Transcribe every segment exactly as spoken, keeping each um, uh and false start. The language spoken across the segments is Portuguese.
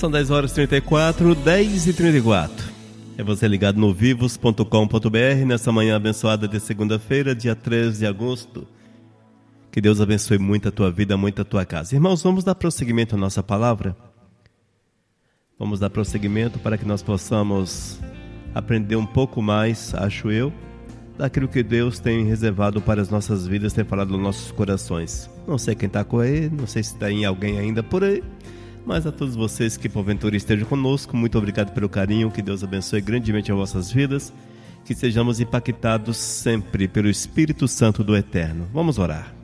São dez horas e trinta e quatro, dez e trinta e quatro. É você ligado no vivos ponto com ponto br nessa manhã abençoada de segunda-feira, dia treze de agosto. Que Deus abençoe muito a tua vida, muito a tua casa. Irmãos, vamos dar prosseguimento à nossa palavra? Vamos dar prosseguimento para que nós possamos aprender um pouco mais, acho eu, daquilo que Deus tem reservado para as nossas vidas, tem falado nos nossos corações. Não sei quem está com aí, não sei se tem alguém ainda por aí, mas a todos vocês que porventura estejam conosco, muito obrigado pelo carinho, que Deus abençoe grandemente as vossas vidas, que sejamos impactados sempre pelo Espírito Santo do Eterno. Vamos orar.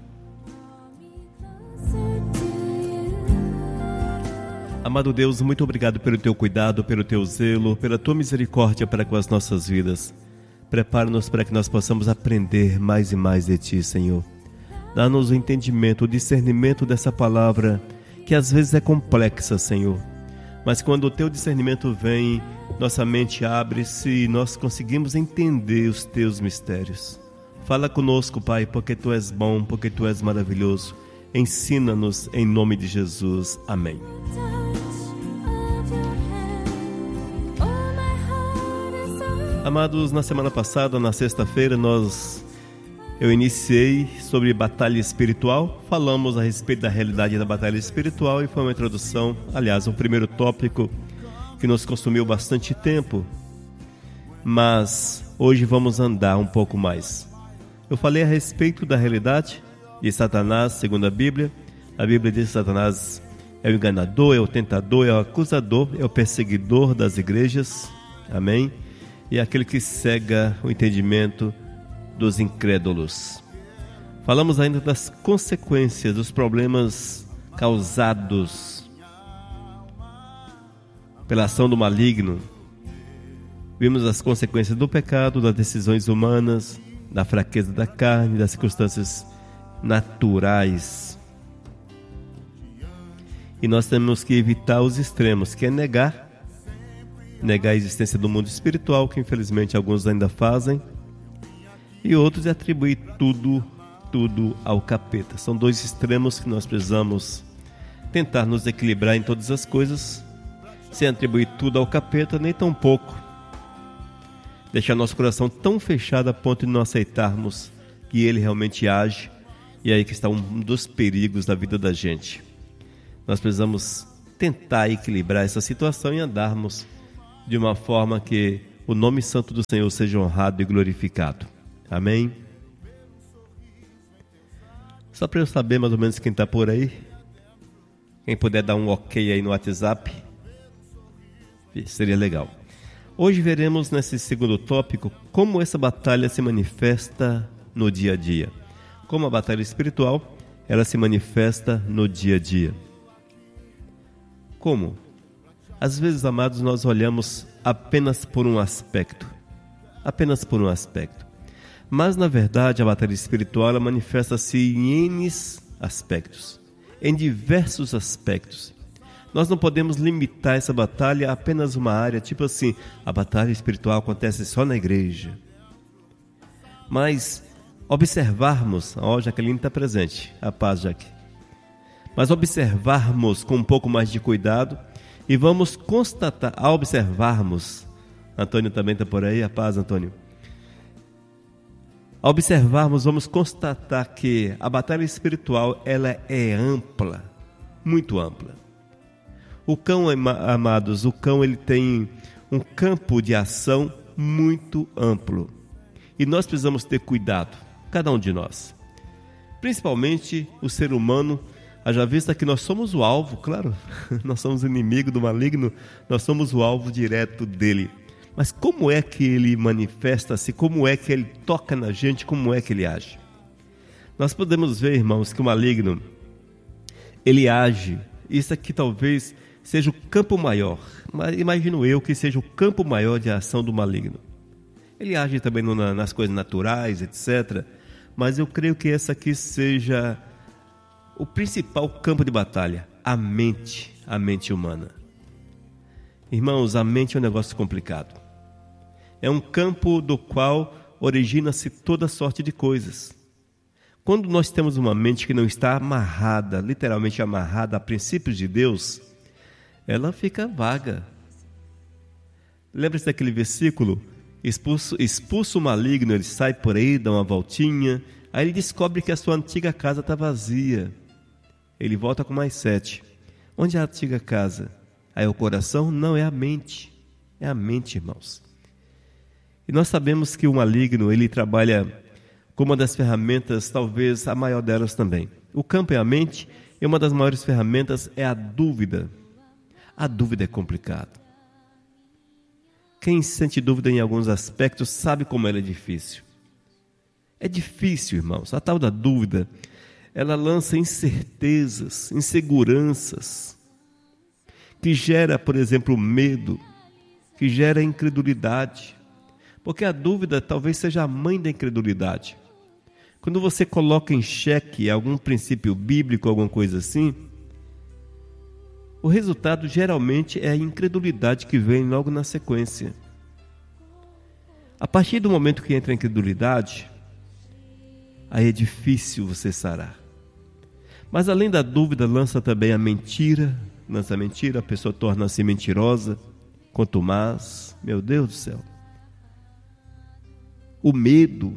Amado Deus, muito obrigado pelo teu cuidado, pelo teu zelo, pela tua misericórdia para com as nossas vidas. Prepara-nos para que nós possamos aprender mais e mais de ti, Senhor. Dá-nos o entendimento, o discernimento dessa palavra, que às vezes é complexa, Senhor. Mas quando o teu discernimento vem, nossa mente abre-se e nós conseguimos entender os teus mistérios. Fala conosco, Pai, porque tu és bom, porque tu és maravilhoso. Ensina-nos em nome de Jesus. Amém. Amados, na semana passada, na sexta-feira, nós, eu iniciei sobre batalha espiritual. Falamos a respeito da realidade da batalha espiritual e foi uma introdução, aliás, um primeiro tópico que nos consumiu bastante tempo. Mas hoje vamos andar um pouco mais. Eu falei a respeito da realidade de Satanás, segundo a Bíblia. A Bíblia diz que Satanás é o enganador, é o tentador, é o acusador, é o perseguidor das igrejas. Amém? E é aquele que cega o entendimento dos incrédulos. Falamos ainda das consequências, dos problemas causados pela ação do maligno. Vimos as consequências do pecado, das decisões humanas, da fraqueza da carne, das circunstâncias naturais. E nós temos que evitar os extremos, que é negar negar a existência do mundo espiritual, que infelizmente alguns ainda fazem, e outros atribuir tudo, tudo ao capeta. São dois extremos que nós precisamos tentar nos equilibrar em todas as coisas, sem atribuir tudo ao capeta, nem tão pouco deixar nosso coração tão fechado a ponto de não aceitarmos que ele realmente age, e é aí que está um dos perigos da vida da gente. Nós precisamos tentar equilibrar essa situação e andarmos de uma forma que o nome santo do Senhor seja honrado e glorificado. Amém? Só para eu saber mais ou menos quem está por aí, quem puder dar um ok aí no WhatsApp, seria legal. Hoje veremos nesse segundo tópico como essa batalha se manifesta no dia a dia. Como a batalha espiritual, ela se manifesta no dia a dia. Como? Às vezes, amados, nós olhamos apenas por um aspecto. Apenas por um aspecto. Mas, na verdade, a batalha espiritual ela manifesta-se em N aspectos. Em diversos aspectos. Nós não podemos limitar essa batalha a apenas uma área. Tipo assim, a batalha espiritual acontece só na igreja. Mas, observarmos... Ó, oh, Jaqueline está presente. A paz, Jaque. Mas observarmos com um pouco mais de cuidado... E vamos constatar, ao observarmos, Antônio também está por aí, a paz, Antônio. Ao observarmos, vamos constatar que a batalha espiritual, ela é ampla, muito ampla. O cão, amados, o cão ele tem um campo de ação muito amplo. E nós precisamos ter cuidado, cada um de nós. Principalmente o ser humano, haja vista que nós somos o alvo, claro, nós somos o inimigo do maligno, nós somos o alvo direto dele. Mas como é que ele manifesta-se, como é que ele toca na gente, como é que ele age? Nós podemos ver, irmãos, que o maligno, ele age, isso aqui talvez seja o campo maior, mas imagino eu que seja o campo maior de ação do maligno. Ele age também no, nas coisas naturais, etcétera. Mas eu creio que essa aqui seja o principal campo de batalha, a mente, a mente humana. Irmãos, a mente é um negócio complicado. É um campo do qual origina-se toda sorte de coisas. Quando nós temos uma mente que não está amarrada, literalmente amarrada a princípios de Deus, ela fica vaga. Lembra-se daquele versículo? Expulso, expulso o maligno, ele sai por aí, dá uma voltinha, aí ele descobre que a sua antiga casa está vazia. Ele volta com mais sete. Onde é a antiga casa? Aí o coração? Não, é a mente. É a mente, irmãos. E nós sabemos que o maligno, ele trabalha com uma das ferramentas, talvez a maior delas também. O campo é a mente, e uma das maiores ferramentas é a dúvida. A dúvida é complicado. Quem sente dúvida em alguns aspectos sabe como ela é difícil. É difícil, irmãos. A tal da dúvida, ela lança incertezas, inseguranças, que gera, por exemplo, medo, que gera incredulidade. Porque a dúvida talvez seja a mãe da incredulidade. Quando você coloca em xeque algum princípio bíblico, alguma coisa assim, o resultado geralmente é a incredulidade que vem logo na sequência. A partir do momento que entra a incredulidade, aí é difícil você sarar. Mas além da dúvida, lança também a mentira, lança a mentira, a pessoa torna-se mentirosa, quanto mais, meu Deus do céu. O medo,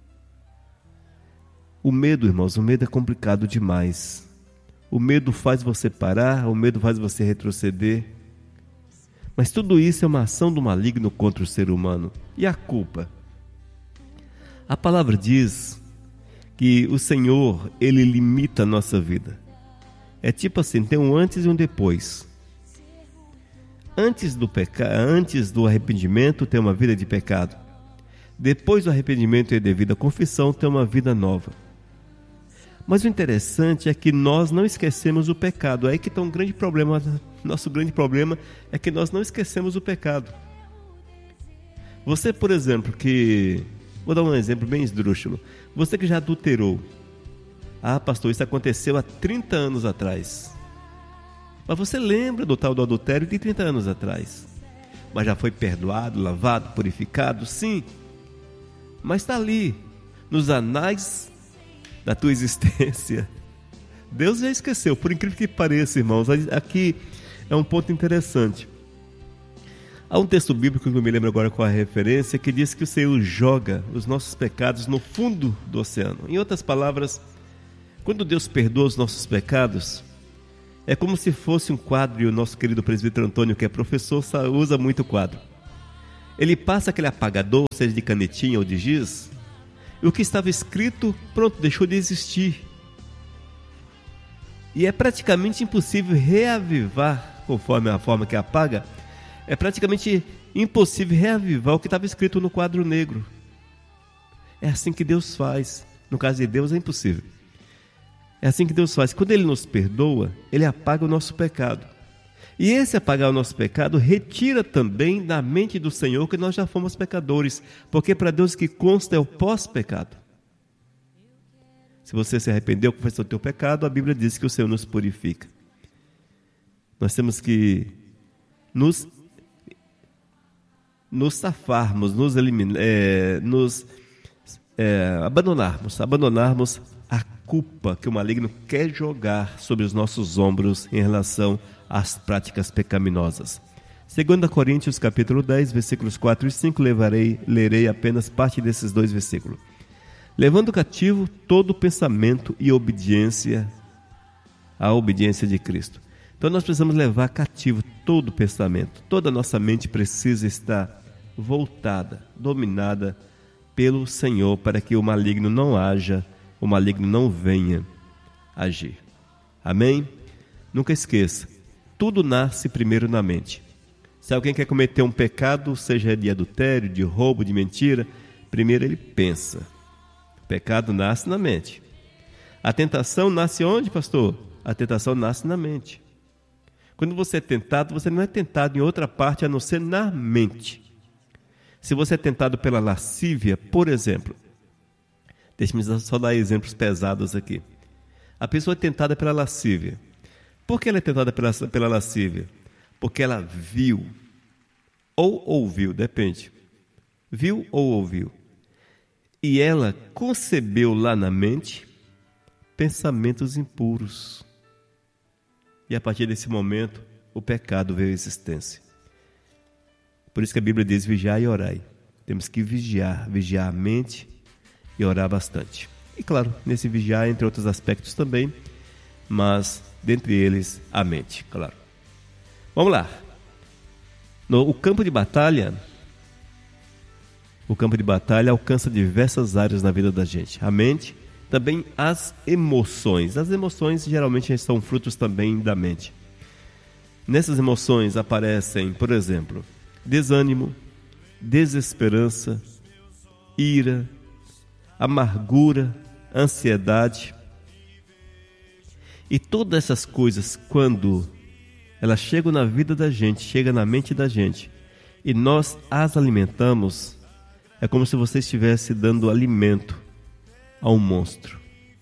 o medo, irmãos, o medo é complicado demais. O medo faz você parar, o medo faz você retroceder. Mas tudo isso é uma ação do maligno contra o ser humano. E a culpa? A palavra diz que o Senhor, Ele limita a nossa vida. É tipo assim, tem um antes e um depois. Antes do peca... antes do arrependimento tem uma vida de pecado. Depois do arrependimento e devida confissão tem uma vida nova. Mas o interessante é que nós não esquecemos o pecado. É aí que está um grande problema. Nosso grande problema é que nós não esquecemos o pecado. Você, por exemplo, que... Vou dar um exemplo bem esdrúxulo. Você que já adulterou. Ah, pastor, isso aconteceu há trinta anos atrás. Mas você lembra do tal do adultério de trinta anos atrás. Mas já foi perdoado, lavado, purificado? Sim. Mas está ali, nos anais da tua existência. Deus já esqueceu, por incrível que pareça, irmãos. Aqui é um ponto interessante. Há um texto bíblico que eu me lembro agora qual a referência, que diz que o Senhor joga os nossos pecados no fundo do oceano. Em outras palavras, quando Deus perdoa os nossos pecados, é como se fosse um quadro, e o nosso querido presbítero Antônio, que é professor, usa muito quadro. Ele passa aquele apagador, seja de canetinha ou de giz, e o que estava escrito, pronto, deixou de existir. E é praticamente impossível reavivar, conforme a forma que apaga, é praticamente impossível reavivar o que estava escrito no quadro negro. É assim que Deus faz. No caso de Deus é impossível. É assim que Deus faz. Quando Ele nos perdoa, Ele apaga o nosso pecado. E esse apagar o nosso pecado retira também da mente do Senhor que nós já fomos pecadores, porque para Deus o que consta é o pós-pecado. Se você se arrependeu, confessou o teu pecado, a Bíblia diz que o Senhor nos purifica. Nós temos que nos, nos safarmos, nos, eliminar, é, nos é, abandonarmos, abandonarmos a culpa que o maligno quer jogar sobre os nossos ombros em relação às práticas pecaminosas. Segunda Coríntios capítulo dez, versículos quatro e cinco, levarei, lerei apenas parte desses dois versículos. Levando cativo todo pensamento e obediência à obediência de Cristo. Então nós precisamos levar cativo todo pensamento. Toda a nossa mente precisa estar voltada, dominada pelo Senhor, para que o maligno não haja, o maligno não venha agir. Amém? Nunca esqueça, tudo nasce primeiro na mente. Se alguém quer cometer um pecado, seja de adultério, de roubo, de mentira, primeiro ele pensa. O pecado nasce na mente. A tentação nasce onde, pastor? A tentação nasce na mente. Quando você é tentado, você não é tentado em outra parte a não ser na mente. Se você é tentado pela lascívia, por exemplo, deixe-me só dar exemplos pesados aqui. A pessoa é tentada pela lascívia. Por que ela é tentada pela, pela lascívia? Porque ela viu, ou ouviu, depende. Viu ou ouviu. E ela concebeu lá na mente pensamentos impuros. E a partir desse momento, o pecado veio à existência. Por isso que a Bíblia diz: vigiai e orai. Temos que vigiar, vigiar a mente e orar bastante. E claro, nesse vigiar, entre outros aspectos também, mas dentre eles, a mente, claro. Vamos lá. No, o campo de batalha, o campo de batalha alcança diversas áreas na vida da gente. A mente, também as emoções. As emoções geralmente são frutos também da mente. Nessas emoções aparecem, por exemplo, desânimo, desesperança, ira, amargura, ansiedade. E todas essas coisas, quando elas chegam na vida da gente, chegam na mente da gente, e nós as alimentamos, é como se você estivesse dando alimento a um monstro.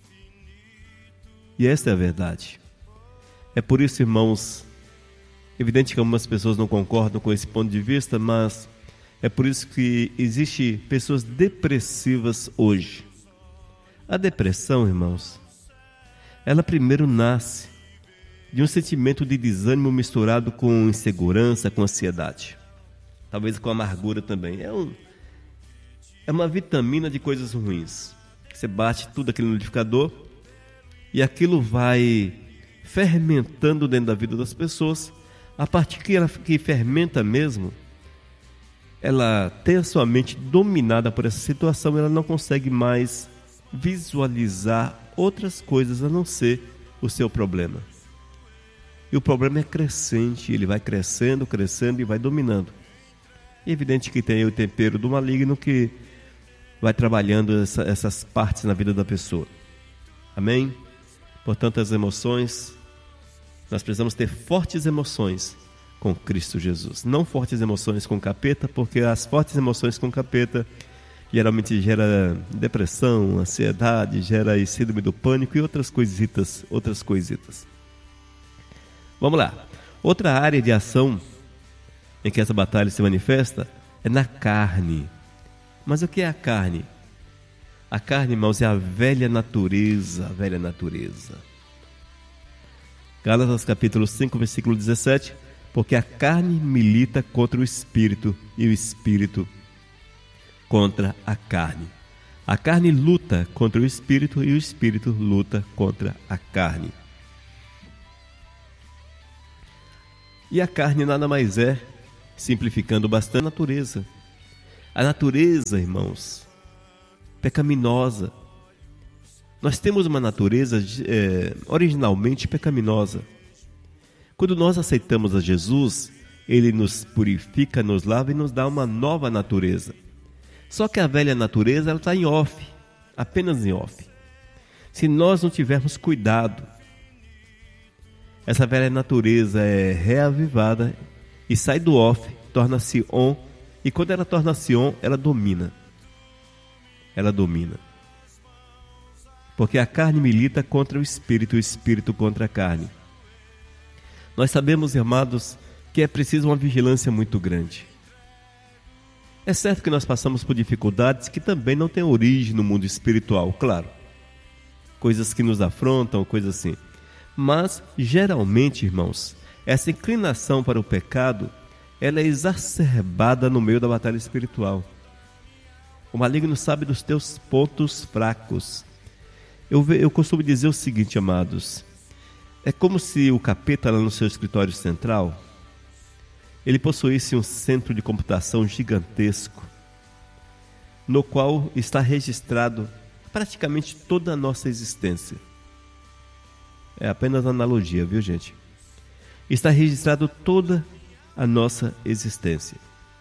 E essa é a verdade. É por isso, irmãos, evidente que algumas pessoas não concordam com esse ponto de vista, mas é por isso que existem pessoas depressivas hoje. A depressão, irmãos, ela primeiro nasce de um sentimento de desânimo misturado com insegurança, com ansiedade. Talvez com amargura também. É, um, é uma vitamina de coisas ruins. Você bate tudo aquele no liquidificador e aquilo vai fermentando dentro da vida das pessoas. A partir que ela que fermenta mesmo, ela tem a sua mente dominada por essa situação, ela não consegue mais visualizar outras coisas a não ser o seu problema. E o problema é crescente, ele vai crescendo, crescendo e vai dominando. É evidente que tem o tempero do maligno que vai trabalhando essa, essas partes na vida da pessoa. Amém? Portanto, as emoções, nós precisamos ter fortes emoções com Cristo Jesus. Não fortes emoções com capeta, porque as fortes emoções com capeta geralmente gera depressão, ansiedade, gera síndrome do pânico e outras coisitas, outras coisitas. Vamos lá. Outra área de ação em que essa batalha se manifesta é na carne. Mas o que é a carne? A carne, irmãos, é a velha natureza, a velha natureza. Gálatas capítulo cinco, versículo dezessete. Porque a carne milita contra o espírito e o espírito contra a carne. A carne luta contra o espírito e o espírito luta contra a carne. E a carne nada mais é, simplificando bastante, a natureza. A natureza, irmãos, pecaminosa. Nós temos uma natureza é, originalmente pecaminosa. Quando nós aceitamos a Jesus, Ele nos purifica, nos lava e nos dá uma nova natureza. Só que a velha natureza está em off, apenas em off. Se nós não tivermos cuidado, essa velha natureza é reavivada e sai do off, torna-se on, e quando ela torna-se on, ela domina. Ela domina. Porque a carne milita contra o espírito, o espírito contra a carne. Nós sabemos, amados, que é preciso uma vigilância muito grande. É certo que nós passamos por dificuldades que também não têm origem no mundo espiritual, claro. Coisas que nos afrontam, coisas assim. Mas, geralmente, irmãos, essa inclinação para o pecado, ela é exacerbada no meio da batalha espiritual. O maligno sabe dos teus pontos fracos. Eu, eu costumo dizer o seguinte, amados. É como se o capeta lá no seu escritório central, ele possuísse um centro de computação gigantesco, no qual está registrado praticamente toda a nossa existência. É apenas analogia, viu, gente? Está registrado toda a nossa existência.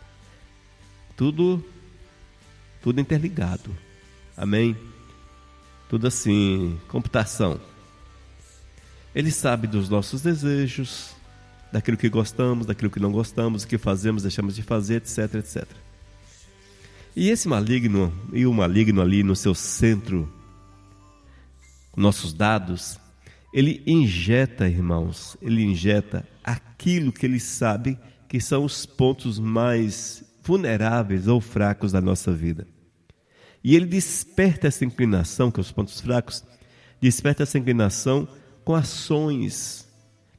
Tudo, tudo interligado. Amém? Tudo assim, computação. Ele sabe dos nossos desejos, daquilo que gostamos, daquilo que não gostamos, o que fazemos, deixamos de fazer, etc, etcétera. E esse maligno, e o maligno ali no seu centro, nossos dados, ele injeta, irmãos, ele injeta aquilo que ele sabe que são os pontos mais vulneráveis ou fracos da nossa vida. E ele desperta essa inclinação, que são os pontos fracos, desperta essa inclinação com ações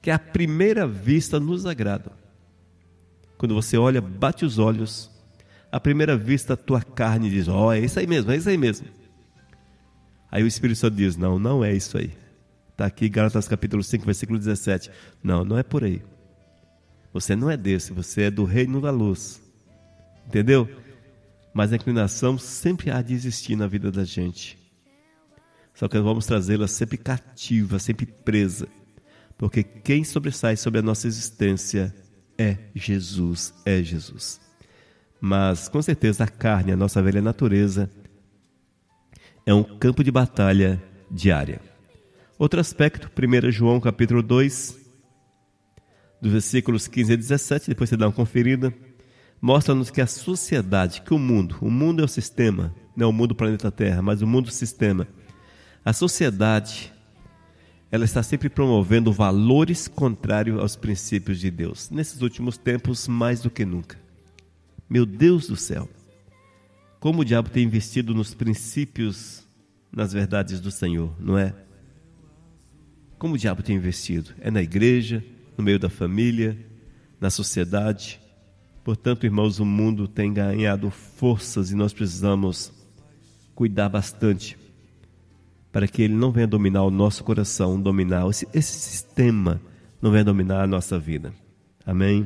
que à primeira vista nos agradam. Quando você olha, bate os olhos, à primeira vista a tua carne diz, ó, oh, é isso aí mesmo, é isso aí mesmo. Aí o Espírito Santo diz, não, não é isso aí. Está aqui Gálatas capítulo cinco, versículo dezessete. Não, não é por aí. Você não é desse, você é do reino da luz. Entendeu? Mas a inclinação sempre há de existir na vida da gente. Só que nós vamos trazê-la sempre cativa, sempre presa. Porque quem sobressai sobre a nossa existência é Jesus, é Jesus. Mas, com certeza, a carne, a nossa velha natureza, é um campo de batalha diária. Outro aspecto, primeiro João capítulo dois, dos versículos quinze a dezessete, depois você dá uma conferida, mostra-nos que a sociedade, que o mundo, o mundo é o sistema, não é o mundo do planeta Terra, mas o mundo do sistema. A sociedade, ela está sempre promovendo valores contrários aos princípios de Deus. Nesses últimos tempos, mais do que nunca. Meu Deus do céu! Como o diabo tem investido nos princípios, nas verdades do Senhor, não é? Como o diabo tem investido? É na igreja, no meio da família, na sociedade. Portanto, irmãos, o mundo tem ganhado forças e nós precisamos cuidar bastante para que ele não venha dominar o nosso coração, dominar esse, esse sistema, não venha dominar a nossa vida. Amém?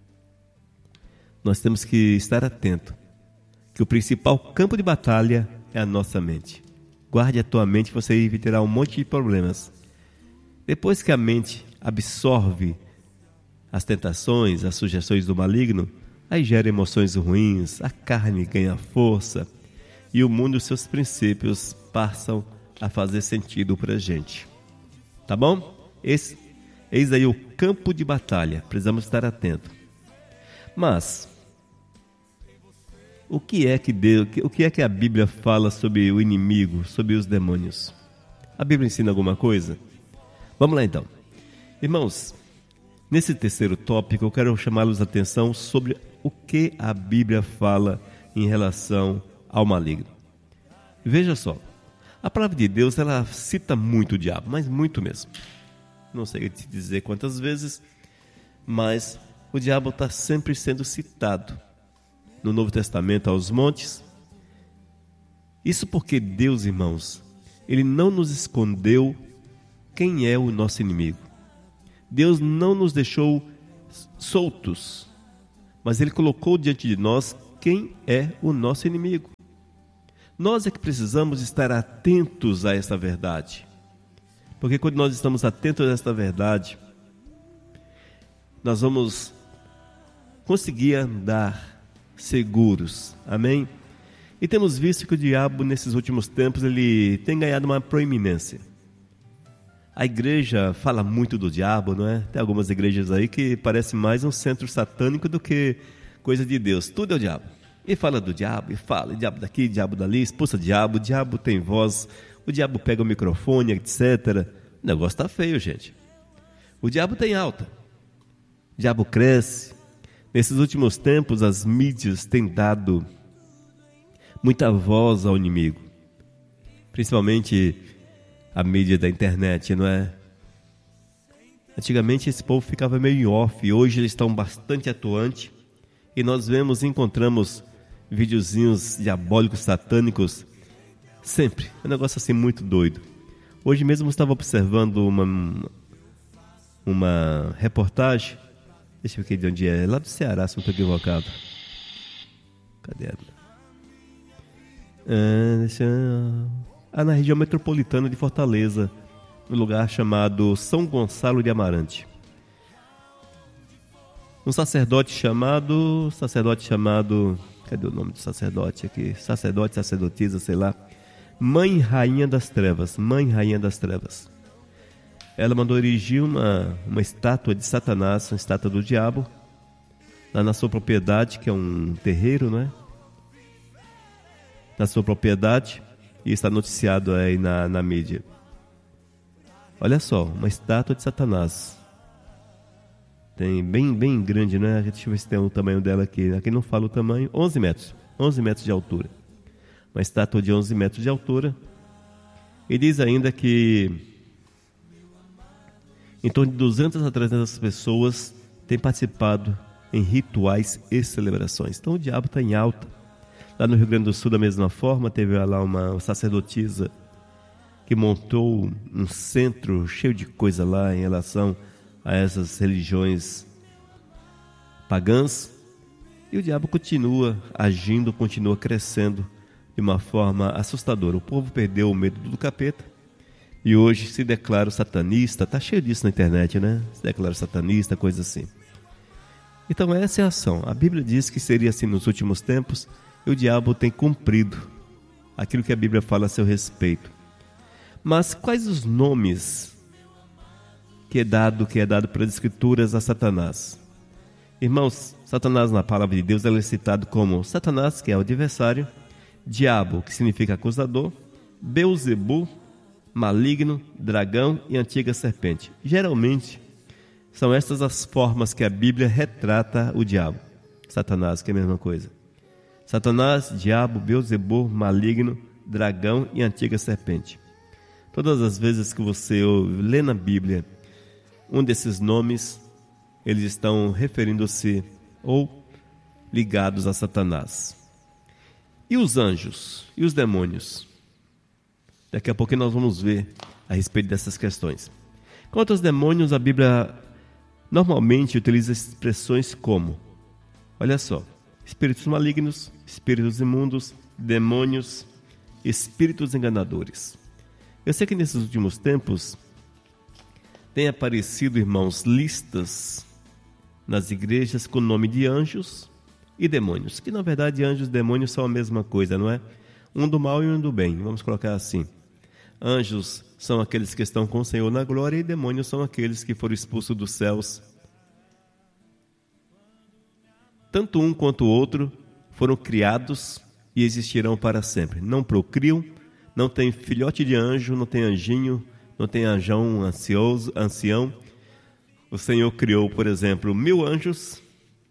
Nós temos que estar atentos, que o principal campo de batalha é a nossa mente. Guarde a tua mente, você evitará um monte de problemas. Depois que a mente absorve as tentações, as sugestões do maligno, aí gera emoções ruins, a carne ganha força e o mundo e os seus princípios passam a fazer sentido para a gente. Tá bom? Esse, eis aí o campo de batalha, precisamos estar atentos. Mas, o que é que Deus, o que é que a Bíblia fala sobre o inimigo, sobre os demônios? A Bíblia ensina alguma coisa? Vamos lá então. Irmãos, nesse terceiro tópico eu quero chamá-los a atenção sobre o que a Bíblia fala em relação ao maligno. Veja só, a palavra de Deus ela cita muito o diabo, mas muito mesmo. Não sei te dizer quantas vezes, mas o diabo está sempre sendo citado no Novo Testamento aos montes. Isso porque Deus, irmãos, Ele não nos escondeu quem é o nosso inimigo. Deus não nos deixou soltos, mas Ele colocou diante de nós quem é o nosso inimigo. Nós é que precisamos estar atentos a essa verdade, porque quando nós estamos atentos a essa verdade, nós vamos conseguir andar seguros, amém? E temos visto que o diabo nesses últimos tempos ele tem ganhado uma proeminência. A igreja fala muito do diabo, não é? Tem algumas igrejas aí que parece mais um centro satânico do que coisa de Deus. Tudo é o diabo. E fala do diabo, e fala, diabo daqui, diabo dali, expulsa o diabo, o diabo tem voz, o diabo pega o microfone, etcétera. O negócio está feio, gente. O diabo tem alta, o diabo cresce. Nesses últimos tempos, as mídias têm dado muita voz ao inimigo, principalmente a mídia da internet, não é? Antigamente esse povo ficava meio off, hoje eles estão bastante atuantes e nós vemos, encontramos videozinhos diabólicos, satânicos, sempre, é um negócio assim muito doido. Hoje mesmo eu estava observando uma, uma reportagem, deixa eu ver de onde é, é lá do Ceará, se não estou equivocado. Cadê ela? Ah, deixa eu... ah, na região metropolitana de Fortaleza, no lugar chamado São Gonçalo de Amarante. Um sacerdote chamado, sacerdote chamado, cadê o nome do sacerdote aqui? Sacerdote, sacerdotisa, sei lá. Mãe Rainha das Trevas, Mãe Rainha das Trevas. Ela mandou erigir uma, uma estátua de Satanás, uma estátua do diabo, lá na sua propriedade, que é um terreiro, não é? Na sua propriedade, e está noticiado aí na, na mídia. Olha só, uma estátua de Satanás. Tem bem, bem grande, né? Deixa eu ver se tem o tamanho dela aqui. Aqui não fala o tamanho. onze metros. onze metros de altura. Uma estátua de onze metros de altura. E diz ainda que em torno de duzentas a trezentas pessoas têm participado em rituais e celebrações. Então o diabo está em alta. Lá no Rio Grande do Sul, da mesma forma, teve lá uma sacerdotisa que montou um centro cheio de coisa lá em relação a essas religiões pagãs. E o diabo continua agindo, continua crescendo de uma forma assustadora. O povo perdeu o medo do capeta e hoje se declara satanista. Está cheio disso na internet, né? Se declara satanista, coisa assim. Então essa é a ação. A Bíblia diz que seria assim nos últimos tempos e o diabo tem cumprido aquilo que a Bíblia fala a seu respeito. Mas quais os nomes que é dado, que é dado pelas Escrituras a Satanás? Irmãos, Satanás na palavra de Deus é citado como Satanás, que é o adversário, Diabo, que significa acusador, Beuzebu, maligno, dragão e antiga serpente. Geralmente, são estas as formas que a Bíblia retrata o diabo. Satanás, que é a mesma coisa. Satanás, Diabo, Beuzebu, maligno, dragão e antiga serpente. Todas as vezes que você lê na Bíblia um desses nomes, eles estão referindo-se ou ligados a Satanás. E os anjos? E os demônios? Daqui a pouco nós vamos ver a respeito dessas questões. Quanto aos demônios, a Bíblia normalmente utiliza expressões como, olha só, espíritos malignos, espíritos imundos, demônios, espíritos enganadores. Eu sei que nesses últimos tempos tem aparecido, irmãos, listas nas igrejas com o nome de anjos e demônios, que na verdade anjos e demônios são a mesma coisa, não é? Um do mal e um do bem, vamos colocar assim. Anjos são aqueles que estão com o Senhor na glória e demônios são aqueles que foram expulsos dos céus. Tanto um quanto o outro foram criados e existirão para sempre. Não procriam, não tem filhote de anjo, não tem anjinho, não tem anjão ansioso, ancião. O Senhor criou, por exemplo, mil anjos.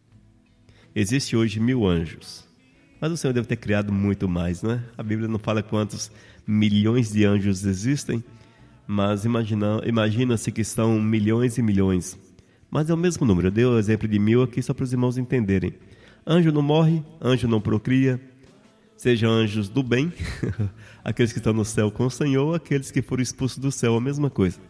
Existe hoje mil anjos. Mas o Senhor deve ter criado muito mais, não é? A Bíblia não fala quantos milhões de anjos existem, mas imagina, imagina-se que são milhões e milhões. Mas é o mesmo número. Eu dei o exemplo de mil aqui só para os irmãos entenderem. Anjo não morre, anjo não procria. Sejam anjos do bem, aqueles que estão no céu com o Senhor, ou aqueles que foram expulsos do céu, a mesma coisa.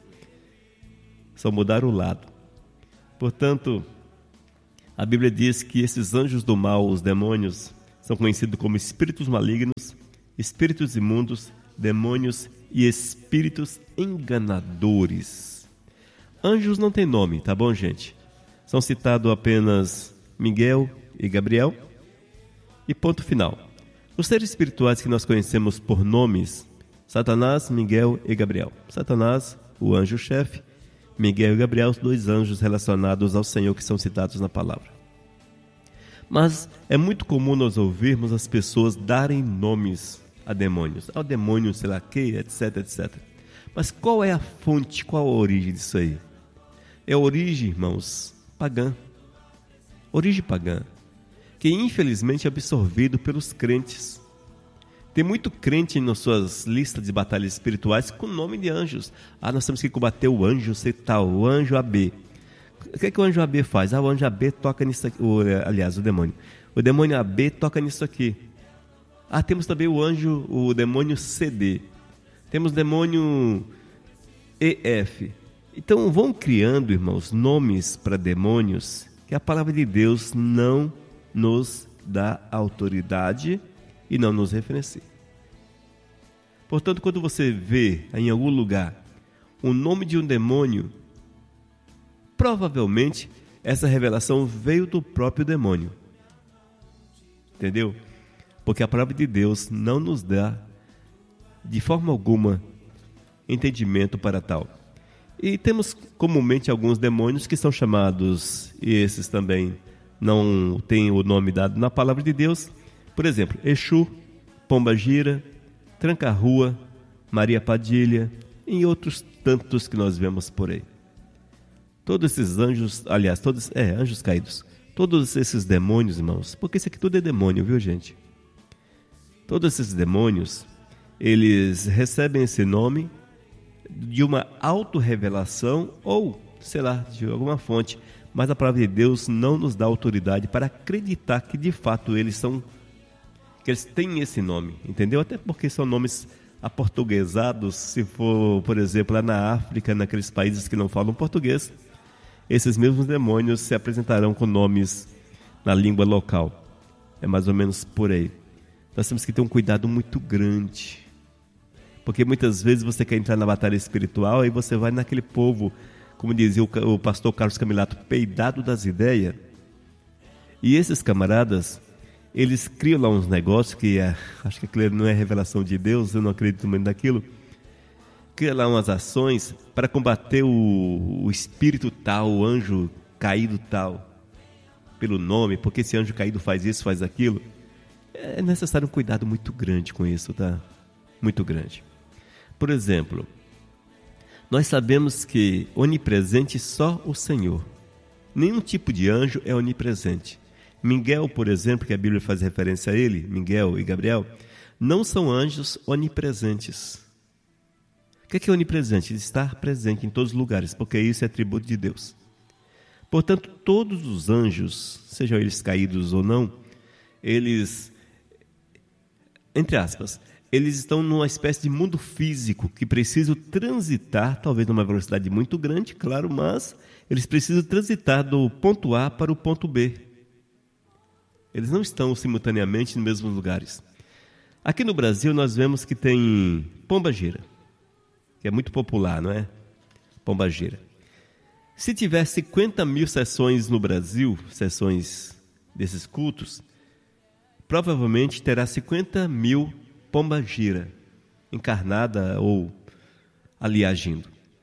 Só mudaram o lado. Portanto, a Bíblia diz que esses anjos do mal, os demônios, são conhecidos como espíritos malignos, espíritos imundos, demônios e espíritos enganadores. Anjos não tem nome, tá bom, gente? São citados apenas Miguel e Gabriel e ponto final. Os seres espirituais que nós conhecemos por nomes, Satanás, Miguel e Gabriel. Satanás, o anjo-chefe, Miguel e Gabriel, os dois anjos relacionados ao Senhor que são citados na palavra. Mas é muito comum nós ouvirmos as pessoas darem nomes a demônios. Ao demônio, sei lá que, etc, etcétera. Mas qual é a fonte, qual a origem disso aí? É a origem, irmãos, pagã. Origem pagã. Que infelizmente é absorvido pelos crentes. Tem muito crente nas suas listas de batalhas espirituais com nome de anjos. Ah, nós temos que combater o anjo, sei tal, o anjo A B. O que é que o anjo A B faz? Ah, o anjo A B toca nisso aqui. O, aliás, o demônio. O demônio A B toca nisso aqui. Ah, temos também o anjo, o demônio C D. Temos o demônio E F. Então vão criando, irmãos, nomes para demônios que a palavra de Deus não nos dá autoridade e não nos referencia. Portanto, quando você vê em algum lugar o nome de um demônio, provavelmente essa revelação veio do próprio demônio. Entendeu? Porque a palavra de Deus não nos dá, de forma alguma, entendimento para tal. E temos comumente alguns demônios que são chamados, e esses também não têm o nome dado na palavra de Deus. Por exemplo, Exu, Pombagira, Tranca-Rua, Maria Padilha e outros tantos que nós vemos por aí. Todos esses anjos, aliás, todos, é, anjos caídos, todos esses demônios, irmãos, porque isso aqui tudo é demônio, viu, gente? Todos esses demônios, eles recebem esse nome de uma autorrevelação ou sei lá, de alguma fonte. Mas a palavra de Deus não nos dá autoridade para acreditar que de fato eles são, que eles têm esse nome, entendeu? Até porque são nomes aportuguesados. Se for, por exemplo, lá na África, naqueles países que não falam português, esses mesmos demônios se apresentarão com nomes na língua local. É mais ou menos por aí. Nós temos que ter um cuidado muito grande, porque muitas vezes você quer entrar na batalha espiritual e você vai naquele povo, como dizia o pastor Carlos Camilato, peidado das ideias. E esses camaradas, eles criam lá uns negócios que é, acho que aquilo não é revelação de Deus, eu não acredito muito naquilo. Cria lá umas ações para combater o, o espírito tal, o anjo caído tal, pelo nome, porque esse anjo caído faz isso, faz aquilo. É necessário um cuidado muito grande com isso, tá? Muito grande. Por exemplo, nós sabemos que onipresente só o Senhor. Nenhum tipo de anjo é onipresente. Miguel, por exemplo, que a Bíblia faz referência a ele, Miguel e Gabriel, não são anjos onipresentes. O que é onipresente? Estar presente em todos os lugares, porque isso é atributo de Deus. Portanto, todos os anjos, sejam eles caídos ou não, eles, entre aspas, eles estão numa espécie de mundo físico que precisam transitar, talvez numa velocidade muito grande, claro, mas eles precisam transitar do ponto A para o ponto B. Eles não estão simultaneamente nos mesmos lugares. Aqui no Brasil nós vemos que tem pombagira, que é muito popular, não é? Pombagira. Se tiver cinquenta mil sessões no Brasil, sessões desses cultos, provavelmente terá cinquenta mil pombagira encarnada ou ali agindo.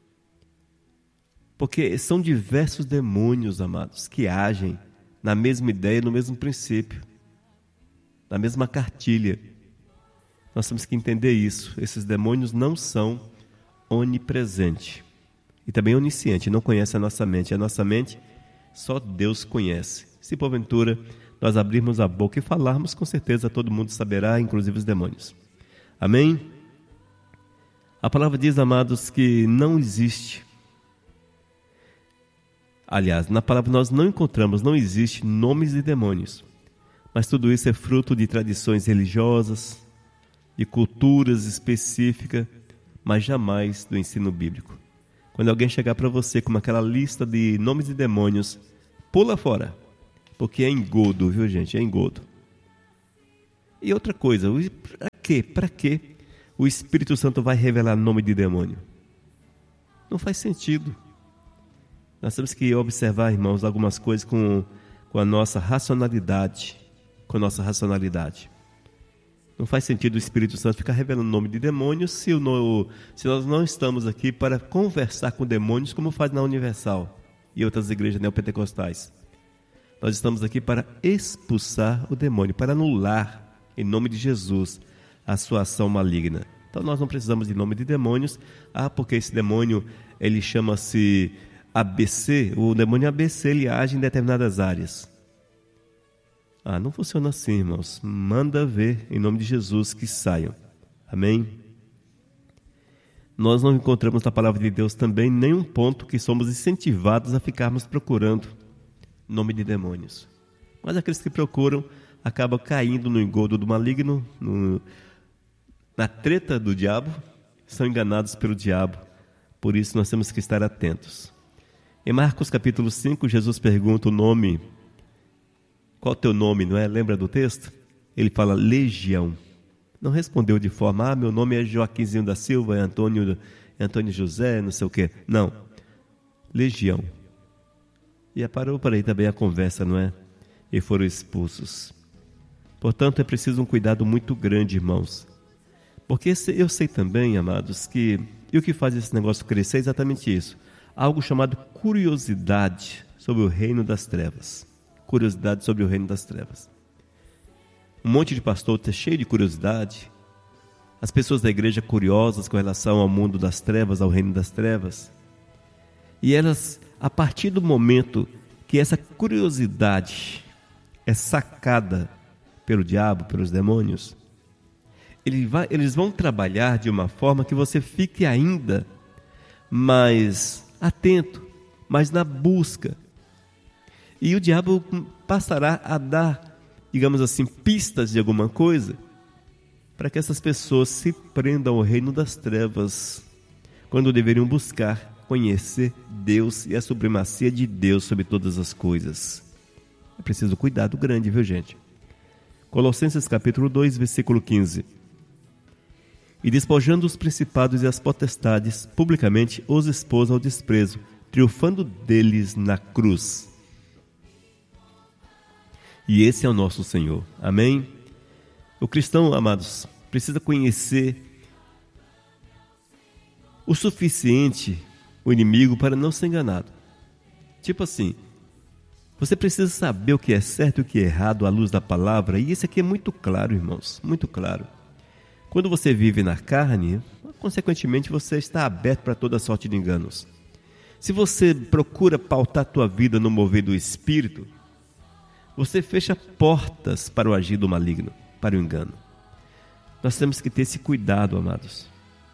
Porque são diversos demônios, amados, que agem na mesma ideia, no mesmo princípio, na mesma cartilha. Nós temos que entender isso. Esses demônios não são onipresentes. E também onisciente, não conhece a nossa mente. A nossa mente só Deus conhece. Se porventura nós abrirmos a boca e falarmos, com certeza todo mundo saberá, inclusive os demônios. Amém? A palavra diz, amados, que não existe. Aliás, na palavra nós não encontramos, não existe nomes de demônios. Mas tudo isso é fruto de tradições religiosas, de culturas específicas, mas jamais do ensino bíblico. Quando alguém chegar para você com aquela lista de nomes de demônios, pula fora, porque é engodo, viu, gente? É engodo. E outra coisa, para quê? Para quê o Espírito Santo vai revelar nome de demônio? Não faz sentido. Nós temos que observar, irmãos, algumas coisas com, com a nossa racionalidade, com a nossa racionalidade. Não faz sentido o Espírito Santo ficar revelando o nome de demônios se, o no, se nós não estamos aqui para conversar com demônios como faz na Universal e outras igrejas neopentecostais. Nós estamos aqui para expulsar o demônio, para anular, em nome de Jesus, a sua ação maligna. Então nós não precisamos de nome de demônios. Ah, porque esse demônio, ele chama-se A B C, o demônio A B C, ele age em determinadas áreas. Ah, não funciona assim, irmãos. Manda ver, em nome de Jesus, que saiam. Amém? Nós não encontramos na palavra de Deus também nenhum ponto que somos incentivados a ficarmos procurando nome de demônios. Mas aqueles que procuram acabam caindo no engodo do maligno, no, na treta do diabo, são enganados pelo diabo. Por isso nós temos que estar atentos. Em Marcos capítulo cinco, Jesus pergunta o nome. Qual o teu nome, não é? Lembra do texto? Ele fala Legião. Não respondeu de forma, ah, meu nome é Joaquinzinho da Silva, é Antônio, é Antônio José, não sei o quê. Não. Legião. E parou para aí também a conversa, não é? E foram expulsos. Portanto, é preciso um cuidado muito grande, irmãos. Porque eu sei também, amados, que e o que faz esse negócio crescer é exatamente isso. Algo chamado curiosidade sobre o reino das trevas. Curiosidade sobre o reino das trevas. Um monte de pastor está cheio de curiosidade. As pessoas da igreja curiosas com relação ao mundo das trevas, ao reino das trevas. E elas, a partir do momento que essa curiosidade é sacada pelo diabo, pelos demônios, ele vai, eles vão trabalhar de uma forma que você fique ainda mais atento, mas na busca. E o diabo passará a dar, digamos assim, pistas de alguma coisa para que essas pessoas se prendam ao reino das trevas, quando deveriam buscar conhecer Deus e a supremacia de Deus sobre todas as coisas. É preciso cuidado grande, viu, gente? Colossenses capítulo dois, versículo quinze. E despojando os principados e as potestades, publicamente os expôs ao desprezo, triunfando deles na cruz. E esse é o nosso Senhor. Amém? O cristão, amados, precisa conhecer o suficiente o inimigo para não ser enganado. Tipo assim, você precisa saber o que é certo e o que é errado à luz da palavra, e isso aqui é muito claro, irmãos, muito claro. Quando você vive na carne, consequentemente você está aberto para toda sorte de enganos. Se você procura pautar a tua vida no mover do Espírito, você fecha portas para o agir do maligno, para o engano. Nós temos que ter esse cuidado, amados.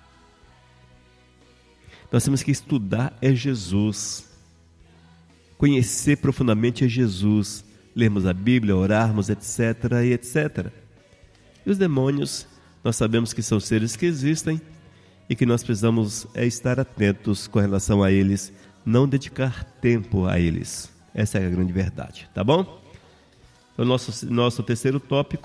Nós temos que estudar é Jesus, conhecer profundamente é Jesus, lermos a Bíblia, orarmos, etc, e etcétera. E os demônios, nós sabemos que são seres que existem e que nós precisamos é estar atentos com relação a eles, não dedicar tempo a eles. Essa é a grande verdade, tá bom? Então, nosso, nosso terceiro tópico,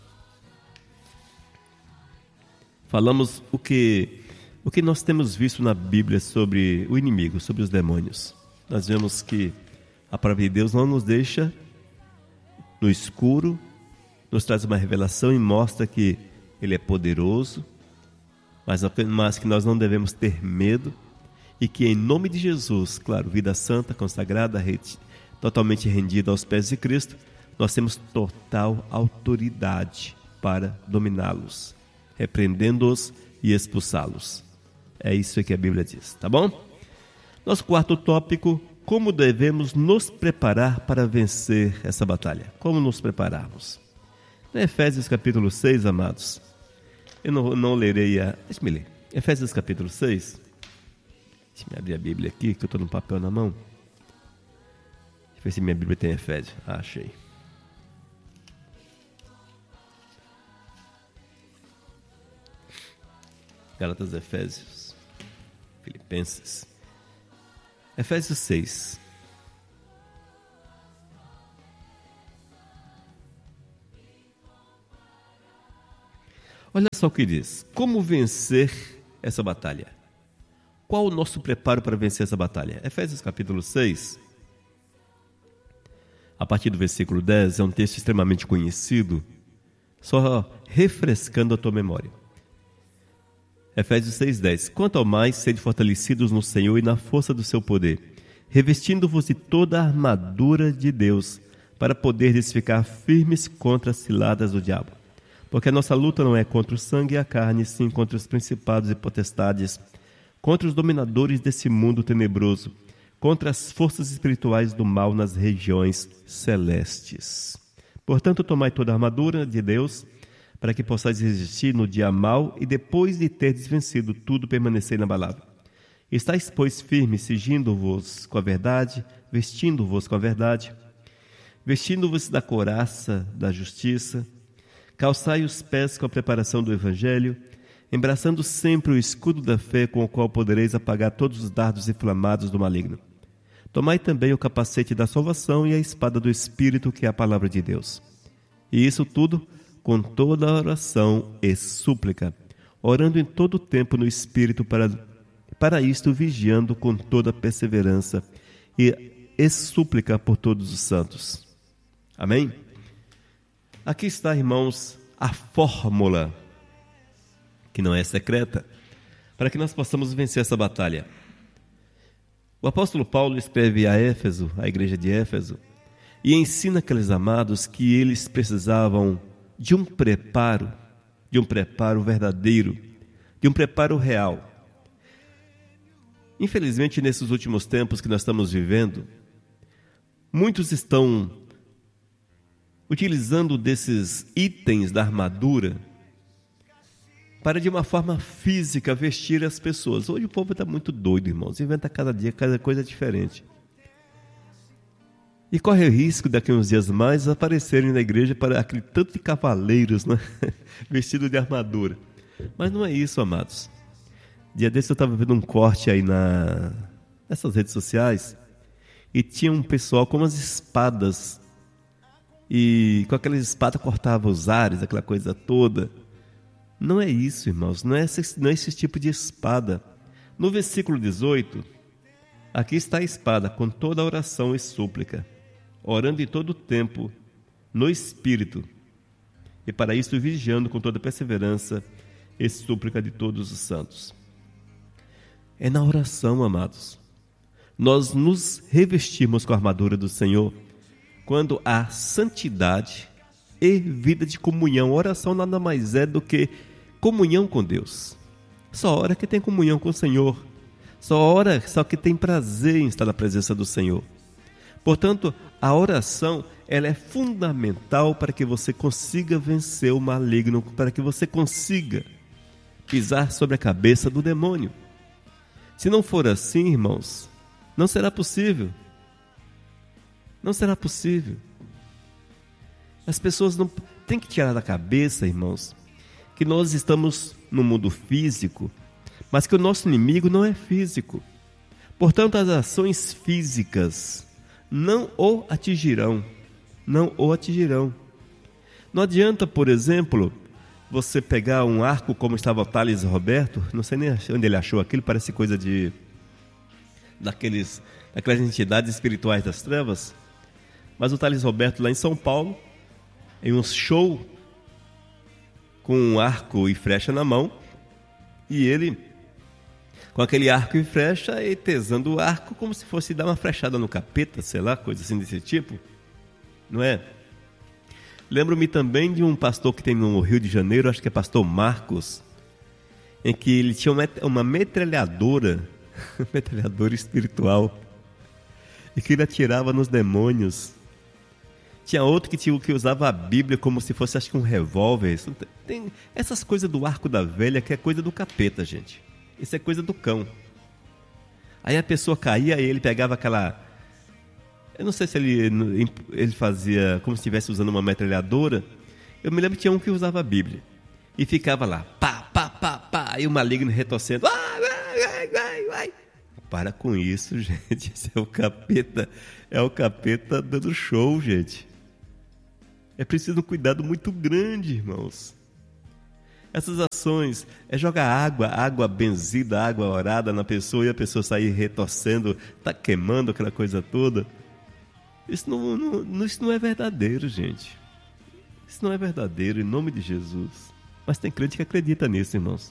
falamos o que, o que nós temos visto na Bíblia sobre o inimigo, sobre os demônios. Nós vemos que a palavra de Deus não nos deixa no escuro, nos traz uma revelação e mostra que Ele é poderoso, mas, mas que nós não devemos ter medo e que em nome de Jesus, claro, vida santa, consagrada, totalmente rendida aos pés de Cristo, nós temos total autoridade para dominá-los, repreendendo-os e expulsá-los. É isso que a Bíblia diz, tá bom? Nosso quarto tópico, como devemos nos preparar para vencer essa batalha? Como nos prepararmos? Em Efésios capítulo seis, amados, eu não, não lerei a... Deixa-me ler. Efésios capítulo seis. Deixa-me abrir a Bíblia aqui, que eu estou no papel na mão. Deixa eu ver se minha Bíblia tem Efésios. Ah, achei. Gálatas, Efésios, Filipenses. Efésios seis. Olha só o que diz. Como vencer essa batalha? Qual o nosso preparo para vencer essa batalha? Efésios capítulo seis, a partir do versículo dez, é um texto extremamente conhecido, só refrescando a tua memória. Efésios seis, dez. Quanto ao mais, sede fortalecidos no Senhor e na força do seu poder, revestindo-vos de toda a armadura de Deus, para poderes ficar firmes contra as ciladas do diabo. Porque a nossa luta não é contra o sangue e a carne, sim contra os principados e potestades, contra os dominadores desse mundo tenebroso, contra as forças espirituais do mal nas regiões celestes. Portanto, tomai toda a armadura de Deus, para que possais resistir no dia mau e depois de terdes vencido tudo, permanecer inabalável. Estais, pois, firmes, cingindo-vos com a verdade, vestindo-vos com a verdade, vestindo-vos da couraça da justiça, calçai os pés com a preparação do Evangelho, embraçando sempre o escudo da fé, com o qual podereis apagar todos os dardos inflamados do maligno. Tomai também o capacete da salvação e a espada do Espírito, que é a palavra de Deus. E isso tudo com toda a oração e súplica, orando em todo o tempo no Espírito, para, para isto vigiando com toda perseverança e, e súplica por todos os santos. Amém? Aqui está, irmãos, a fórmula, que não é secreta, para que nós possamos vencer essa batalha. O apóstolo Paulo escreve a Éfeso, a igreja de Éfeso, e ensina aqueles amados que eles precisavam de um preparo, de um preparo verdadeiro, de um preparo real. Infelizmente, nesses últimos tempos que nós estamos vivendo, muitos estão utilizando desses itens da armadura para, de uma forma física, vestir as pessoas. Hoje o povo está muito doido, irmãos. Inventa cada dia cada coisa diferente. E corre o risco daqui a uns dias mais aparecerem na igreja para aquele tanto de cavaleiros, né? Vestido de armadura. Mas não é isso, amados. Dia desse eu estava vendo um corte aí na, nessas redes sociais e tinha um pessoal com umas espadas e com aquelas espadas cortava os ares, aquela coisa toda. Não é isso, irmãos, não é esse, não é esse tipo de espada. No versículo dezoito, aqui está a espada com toda a oração e súplica, orando em todo o tempo, no Espírito, e para isso vigiando com toda perseverança e súplica de todos os santos. É na oração, amados. Nós nos revestimos com a armadura do Senhor quando há santidade e vida de comunhão. Oração nada mais é do que comunhão com Deus. Só ora que tem comunhão com o Senhor. Só ora só que tem prazer em estar na presença do Senhor. Portanto, a oração ela é fundamental para que você consiga vencer o maligno, para que você consiga pisar sobre a cabeça do demônio. Se não for assim, irmãos, não será possível. Não será possível. As pessoas não têm que tirar da cabeça, irmãos, que nós estamos no mundo físico, mas que o nosso inimigo não é físico. Portanto, as ações físicas não o atingirão, não o atingirão. Não adianta, por exemplo, você pegar um arco como estava o Thales Roberto, não sei nem onde ele achou aquilo, parece coisa de daqueles, daquelas entidades espirituais das trevas, mas o Thales Roberto lá em São Paulo, em um show com um arco e flecha na mão, e ele com aquele arco e flecha e tesando o arco como se fosse dar uma flechada no capeta, sei lá, coisa assim desse tipo, não é? Lembro-me também de um pastor que tem no Rio de Janeiro, acho que é pastor Marcos, em que ele tinha uma metralhadora, metralhadora espiritual, e que ele atirava nos demônios. Tinha outro que, tinha, que usava a Bíblia como se fosse, acho que um revólver. Tem essas coisas do arco da velha que é coisa do capeta, gente. Isso é coisa do cão. Aí a pessoa caía e ele pegava aquela... Eu não sei se ele, ele fazia como se estivesse usando uma metralhadora. Eu me lembro que tinha um que usava a Bíblia. E ficava lá, pá, pá, pá, pá. E o maligno retorcendo. Ah, vai, vai, vai, vai. Para com isso, gente. Isso é o capeta. É o capeta dando show, gente. É preciso um cuidado muito grande, irmãos. Essas ações é jogar água, água benzida, água orada na pessoa e a pessoa sair retorcendo, tá queimando aquela coisa toda. Isso não, não, isso não é verdadeiro, gente. Isso não é verdadeiro, em nome de Jesus. Mas tem crente que acredita nisso, irmãos.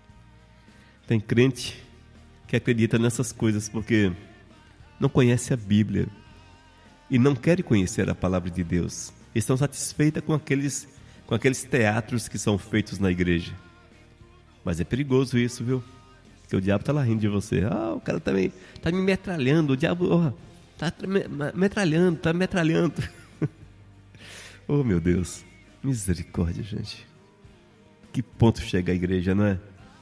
Tem crente que acredita nessas coisas porque não conhece a Bíblia e não quer conhecer a palavra de Deus. Estão satisfeitas com aqueles, com aqueles teatros que são feitos na igreja. Mas é perigoso isso, viu? Porque o diabo está lá rindo de você. Ah, o cara tá me, tá me metralhando. O diabo está oh, me, metralhando, está metralhando. Oh, meu Deus. Misericórdia, gente. Que ponto chega a igreja, não é?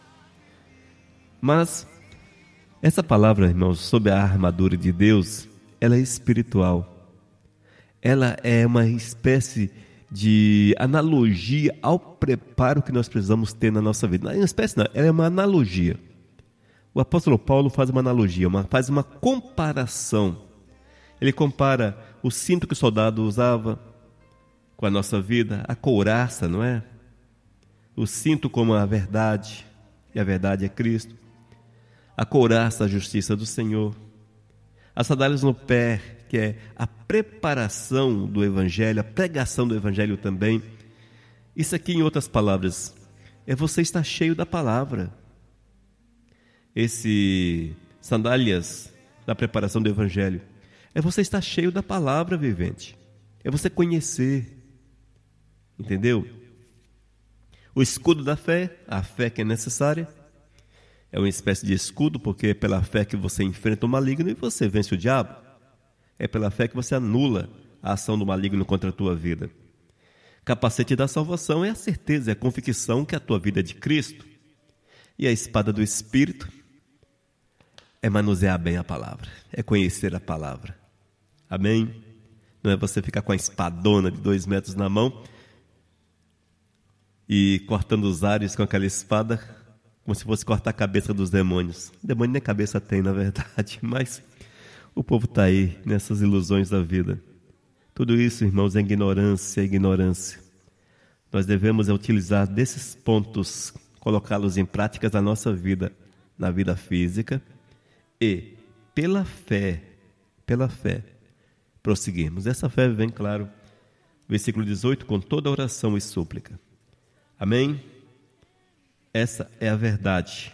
Mas essa palavra, irmãos, sobre a armadura de Deus, ela é espiritual. Ela é uma espécie de analogia ao preparo que nós precisamos ter na nossa vida. Não é uma espécie, não, ela é uma analogia. O apóstolo Paulo faz uma analogia, uma, faz uma comparação. Ele compara o cinto que o soldado usava com a nossa vida, a couraça, não é? O cinto como a verdade, e a verdade é Cristo. A couraça, a justiça do Senhor. As sandálias no pé, que é a preparação do Evangelho, a pregação do Evangelho também. Isso aqui, em outras palavras, é você estar cheio da palavra. Esse sandálias da preparação do Evangelho é você estar cheio da palavra vivente. É você conhecer. Entendeu? O escudo da fé, a fé que é necessária, é uma espécie de escudo, porque é pela fé que você enfrenta o maligno e você vence o diabo. É pela fé que você anula a ação do maligno contra a tua vida. Capacete da salvação é a certeza, é a convicção que a tua vida é de Cristo. E a espada do Espírito é manusear bem a palavra, é conhecer a palavra. Amém? Não é você ficar com a espadona de dois metros na mão e cortando os ares com aquela espada, como se fosse cortar a cabeça dos demônios. O demônio nem cabeça tem, na verdade, mas o povo está aí nessas ilusões da vida. Tudo isso, irmãos, é ignorância, é ignorância. Nós devemos utilizar desses pontos, colocá-los em práticas na nossa vida, na vida física, e pela fé, pela fé, prosseguirmos. Essa fé vem, claro, versículo dezoito, com toda oração e súplica. Amém? Essa é a verdade.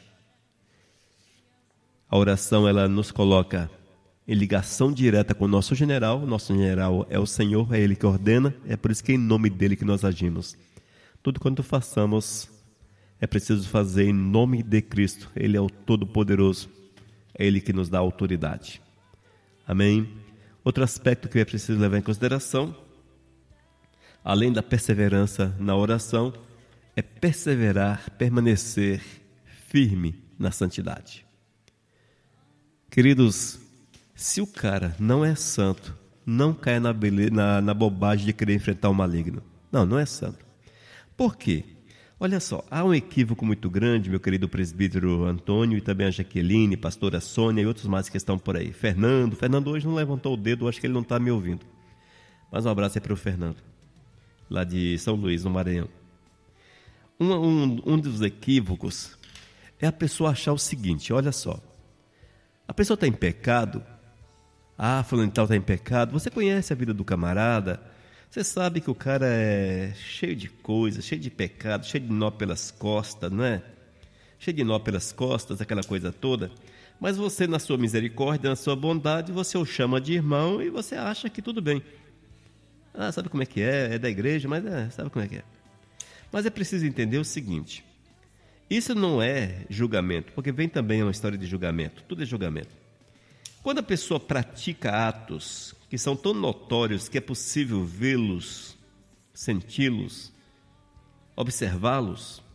A oração, ela nos coloca em ligação direta com o nosso general. Nosso general é o Senhor, é Ele que ordena, é por isso que é em nome dEle que nós agimos. Tudo quanto façamos, é preciso fazer em nome de Cristo. Ele é o Todo-Poderoso, é Ele que nos dá autoridade. Amém? Outro aspecto que é preciso levar em consideração, além da perseverança na oração, é perseverar, permanecer firme na santidade. Queridos, se o cara não é santo, não cai na, beleza, na, na bobagem de querer enfrentar o maligno. Não, não é santo. Por quê? Olha só, há um equívoco muito grande, meu querido presbítero Antônio, e também a Jaqueline, pastora Sônia e outros mais que estão por aí. Fernando, Fernando hoje não levantou o dedo, acho que ele não está me ouvindo. Mas um abraço aí para o Fernando, lá de São Luís, no Maranhão. Um, um, um dos equívocos é a pessoa achar o seguinte, olha só. A pessoa está em pecado, ah, fulano de tal está em pecado, você conhece a vida do camarada, você sabe que o cara é cheio de coisas, cheio de pecado, cheio de nó pelas costas, não é? Cheio de nó pelas costas, aquela coisa toda. Mas você, na sua misericórdia, na sua bondade, você o chama de irmão e você acha que tudo bem. Ah, sabe como é que é? É da igreja, mas é, sabe como é que é. Mas é preciso entender o seguinte. Isso não é julgamento, porque vem também uma história de julgamento. Tudo é julgamento. Quando a pessoa pratica atos que são tão notórios que é possível vê-los, senti-los, observá-los,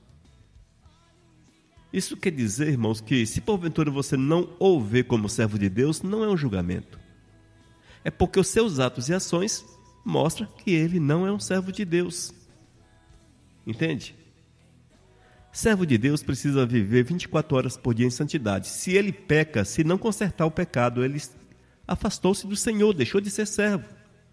isso quer dizer, irmãos, que se porventura você não o vê como servo de Deus, não é um julgamento. É porque os seus atos e ações mostram que ele não é um servo de Deus. Entende? Servo de Deus precisa viver vinte e quatro horas por dia em santidade. Se ele peca, se não consertar o pecado, ele afastou-se do Senhor, deixou de ser servo.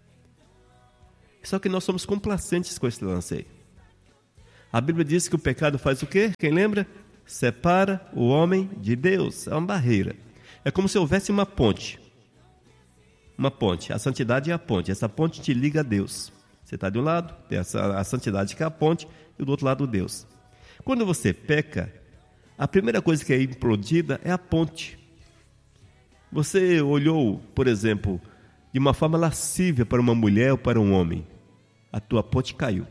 Só que nós somos complacentes com esse lance aí. A Bíblia diz que o pecado faz o quê? Quem lembra? Separa o homem de Deus. É uma barreira. É como se houvesse uma ponte. Uma ponte. A santidade é a ponte. Essa ponte te liga a Deus. Você está de um lado, tem essa, a santidade que é a ponte, e do outro lado Deus. Quando você peca, a primeira coisa que é implodida é a ponte. Você olhou, por exemplo, de uma forma lascívia para uma mulher ou para um homem. A tua ponte caiu.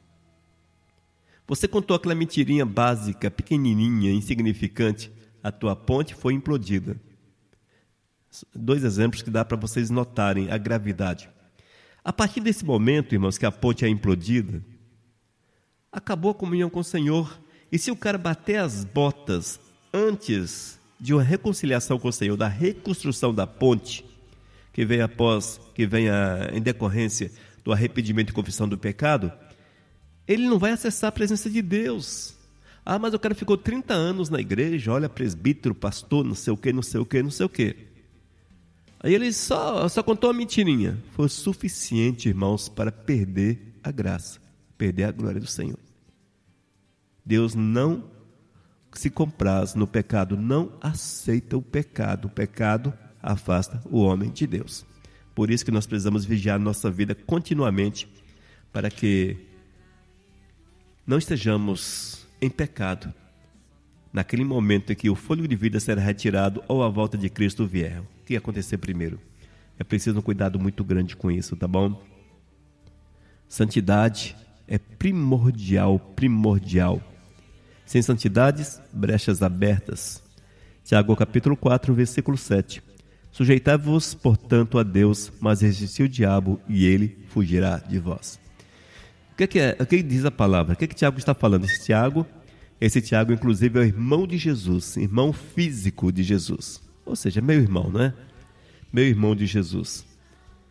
Você contou aquela mentirinha básica, pequenininha, insignificante. A tua ponte foi implodida. Dois exemplos que dá para vocês notarem a gravidade. A partir desse momento, irmãos, que a ponte é implodida, acabou a comunhão com o Senhor. E se o cara bater as botas antes de uma reconciliação com o Senhor, da reconstrução da ponte, que vem após, que vem a, em decorrência do arrependimento e confissão do pecado, ele não vai acessar a presença de Deus. Ah, mas o cara ficou trinta anos na igreja, olha, presbítero, pastor, não sei o que, não sei o que, não sei o que. Aí ele só, só contou uma mentirinha. Foi suficiente, irmãos, para perder a graça, perder a glória do Senhor. Deus não se compraz no pecado, não aceita o pecado. O pecado afasta o homem de Deus. Por isso que nós precisamos vigiar nossa vida continuamente, para que não estejamos em pecado naquele momento em que o fôlego de vida será retirado ou a volta de Cristo vier. O que ia acontecer primeiro? É preciso um cuidado muito grande com isso, tá bom? Santidade é primordial, primordial. Sem santidades, brechas abertas. Tiago capítulo quatro, versículo sete. Sujeitai-vos, portanto, a Deus, mas resisti o diabo e ele fugirá de vós. O que, que é? O que diz a palavra? O que, que Tiago está falando? Esse Tiago, esse Tiago, inclusive, é o irmão de Jesus, irmão físico de Jesus. Ou seja, meu irmão, não é? Meu irmão de Jesus.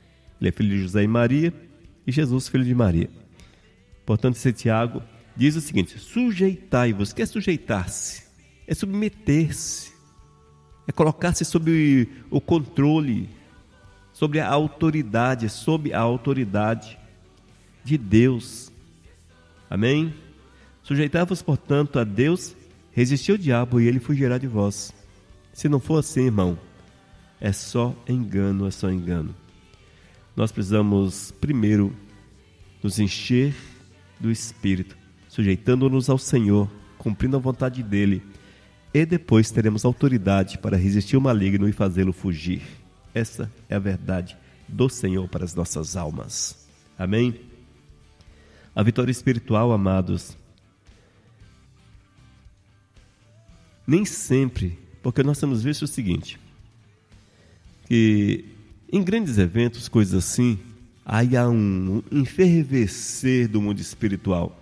Ele é filho de José e Maria, e Jesus, filho de Maria. Portanto, esse Tiago diz o seguinte: sujeitai-vos. O que é sujeitar-se? É submeter-se, é colocar-se sob o controle, sobre a autoridade, sob a autoridade de Deus. Amém? Sujeitai-vos, portanto, a Deus, resistir ao diabo e ele fugirá de vós. Se não for assim, irmão, é só engano, é só engano. Nós precisamos primeiro nos encher do Espírito, sujeitando-nos ao Senhor, cumprindo a vontade dEle, e depois teremos autoridade para resistir ao maligno e fazê-lo fugir. Essa é a verdade do Senhor para as nossas almas. Amém? A vitória espiritual, amados, nem sempre, porque nós temos visto o seguinte, que em grandes eventos, coisas assim, aí há um enfervecer do mundo espiritual.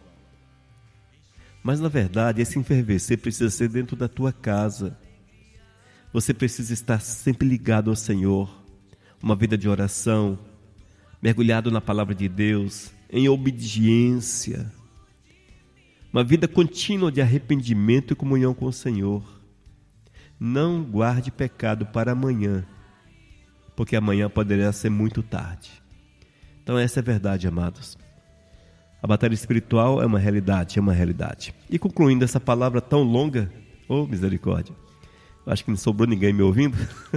Mas, na verdade, esse enfervecer precisa ser dentro da tua casa. Você precisa estar sempre ligado ao Senhor, uma vida de oração, mergulhado na palavra de Deus, em obediência, uma vida contínua de arrependimento e comunhão com o Senhor. Não guarde pecado para amanhã, porque amanhã poderá ser muito tarde. Então essa é a verdade, amados. A batalha espiritual é uma realidade, é uma realidade. E concluindo essa palavra tão longa, oh misericórdia, acho que não sobrou ninguém me ouvindo.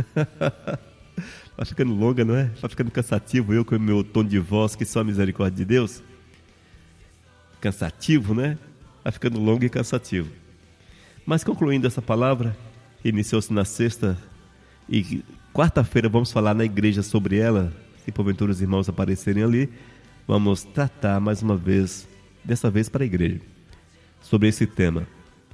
Vai ficando longa, não é? Vai ficando cansativo, eu com o meu tom de voz, que só a misericórdia de Deus. Cansativo, né? Vai ficando longo e cansativo. Mas concluindo essa palavra, iniciou-se na sexta e quarta-feira vamos falar na igreja sobre ela. Se porventura os irmãos aparecerem ali, vamos tratar mais uma vez, dessa vez para a igreja, sobre esse tema.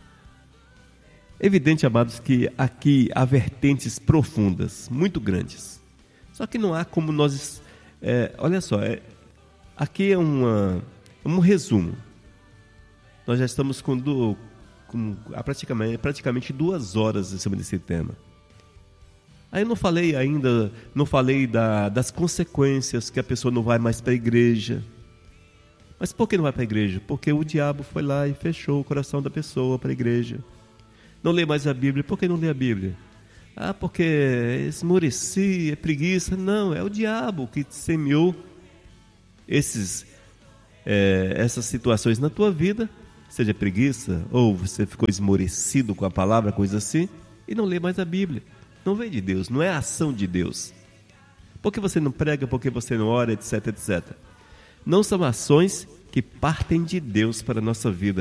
Evidente, amados, que aqui há vertentes profundas, muito grandes. Só que não há como nós... É, olha só, é, aqui é uma, um resumo. Nós já estamos com, do, com há praticamente, praticamente duas horas em cima desse tema. Aí eu não falei ainda, não falei da, das consequências, que a pessoa não vai mais para a igreja. Mas por que não vai para a igreja? Porque o diabo foi lá e fechou o coração da pessoa para a igreja. Não lê mais a Bíblia. Por que não lê a Bíblia? Ah, porque esmoreci, é preguiça. Não, é o diabo que semeou esses, é, essas situações na tua vida, seja preguiça, ou você ficou esmorecido com a palavra, coisa assim, e não lê mais a Bíblia. Não vem de Deus, não é a ação de Deus. Por que você não prega, por que você não ora, etc, etcétera. Não são ações que partem de Deus para a nossa vida.